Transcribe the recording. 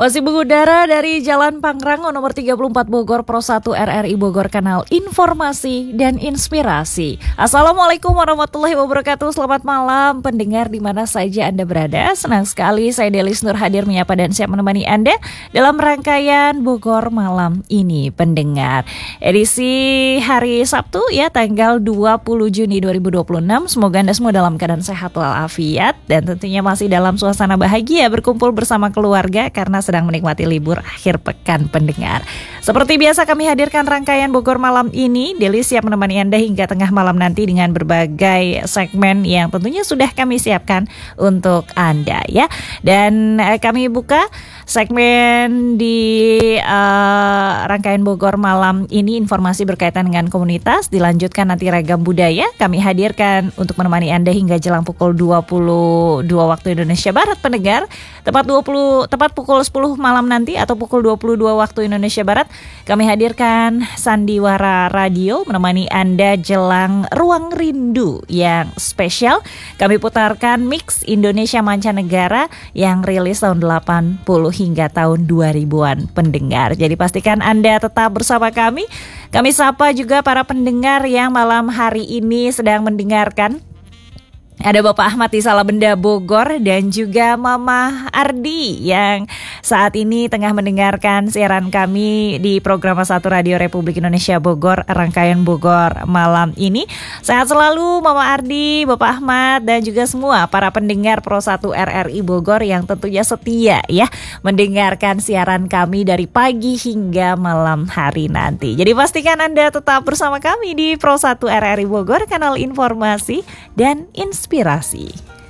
Masih mengudara dari Jalan Pangrango nomor 34 Bogor, Pro 1 RRI Bogor, kanal informasi dan inspirasi. Assalamualaikum warahmatullahi wabarakatuh. Selamat malam pendengar di mana saja Anda berada. Senang sekali saya Delis Nur hadir menyapa dan siap menemani Anda dalam rangkaian Bogor malam ini pendengar. Edisi hari Sabtu ya, tanggal 20 Juni 2026. Semoga Anda semua dalam keadaan sehat walafiat dan tentunya masih dalam suasana bahagia berkumpul bersama keluarga karena sedang menikmati libur akhir pekan pendengar. Seperti biasa kami hadirkan rangkaian Bogor malam ini. Delis siap menemani Anda hingga tengah malam nanti dengan berbagai segmen yang tentunya sudah kami siapkan untuk Anda ya. Dan kami buka segmen di rangkaian Bogor malam ini informasi berkaitan dengan komunitas, dilanjutkan nanti ragam budaya. Kami hadirkan untuk menemani Anda hingga jelang pukul 22 waktu Indonesia Barat pendengar. Tepat pukul 10 malam nanti atau pukul 22 waktu Indonesia Barat kami hadirkan Sandiwara Radio menemani Anda jelang Ruang Rindu yang spesial. Kami putarkan mix Indonesia mancanegara yang rilis tahun 80 hingga tahun 2000-an pendengar. Jadi pastikan Anda tetap bersama kami. Kami sapa juga para pendengar yang malam hari ini sedang mendengarkan. Ada Bapak Ahmad di Salabenda Bogor dan juga Mama Ardi yang saat ini tengah mendengarkan siaran kami di program 1 Radio Republik Indonesia Bogor, rangkaian Bogor malam ini. Sehat selalu Mama Ardi, Bapak Ahmad dan juga semua para pendengar Pro 1 RRI Bogor yang tentunya setia ya mendengarkan siaran kami dari pagi hingga malam hari nanti. Jadi pastikan Anda tetap bersama kami di Pro 1 RRI Bogor, kanal informasi dan inspirasi.